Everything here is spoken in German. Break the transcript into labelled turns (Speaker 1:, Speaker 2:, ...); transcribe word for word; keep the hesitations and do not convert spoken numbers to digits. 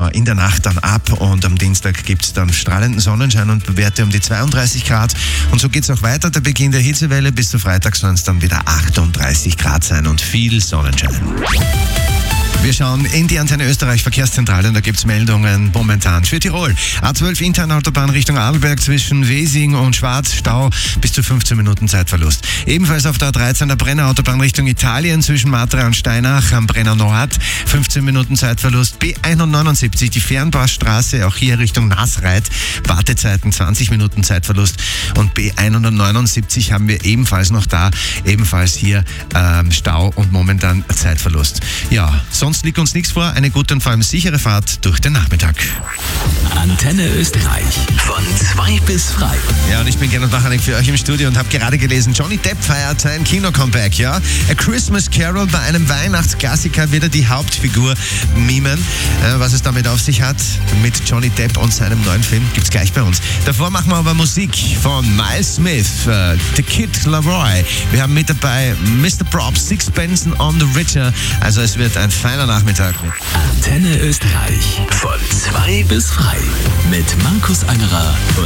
Speaker 1: wir in der Nacht dann ab und am Dienstag gibt es dann strahlenden Sonnenschein und Werte um die zweiunddreißig Grad. Und so geht es auch weiter. Der Beginn der Hitzewelle bis zu Freitag sollen es dann wieder achtunddreißig Grad sein und viel Sonnenschein. Wir schauen in die Antenne Österreich Verkehrszentrale und da gibt es Meldungen momentan für Tirol. A zwölf interne Autobahn Richtung Adelberg zwischen Wesing und Schwarz, Stau bis zu fünfzehn Minuten Zeitverlust. Ebenfalls auf der A dreizehn der Brenner Autobahn Richtung Italien zwischen Matra und Steinach am Brenner Nord, fünfzehn Minuten Zeitverlust. B hundertneunundsiebzig, die Fernbusstraße, auch hier Richtung Nasreit, Wartezeiten zwanzig Minuten Zeitverlust. Und B hundertneunundsiebzig haben wir ebenfalls noch da, ebenfalls hier ähm, Stau und momentan Zeitverlust. Ja, sonst liegt uns nichts vor. Eine gute und vor allem sichere Fahrt durch den Nachmittag.
Speaker 2: Antenne Österreich von zwei bis frei.
Speaker 1: Ja, und ich bin Gernot Machanek für euch im Studio und habe gerade gelesen, Johnny Depp feiert sein Kino-Comeback, ja. A Christmas Carol, bei einem Weihnachtsklassiker wird er die Hauptfigur mimen. Äh, was es damit auf sich hat mit Johnny Depp und seinem neuen Film, gibt's gleich bei uns. Davor machen wir aber Musik von Miles Smith, äh, The Kid Laroi. Wir haben mit dabei Mister Props, Sixpence on the Richer. Also es wird ein feiner Nachmittag.
Speaker 2: Antenne Österreich von zwei bis frei mit Markus Angerer und